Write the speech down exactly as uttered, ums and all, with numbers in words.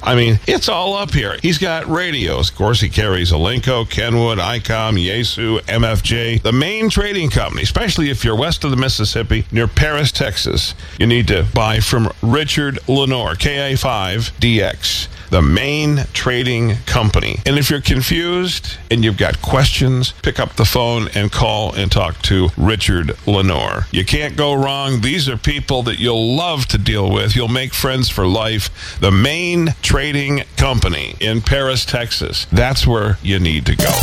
I mean, it's all up here. He's got radios. Of course, he carries Alinco, Kenwood, ICOM, Yaesu, M F J. The main trading company, especially if you're west of the Mississippi, near Paris, Texas, you need to buy from Richard Lenore, K A five D X. The main trading company. And if you're confused and you've got questions, pick up the phone and call and talk to Richard Lenore. You can't go wrong. These are people that you'll love to deal with. You'll make friends for life. The main trading company in Paris, Texas. That's where you need to go.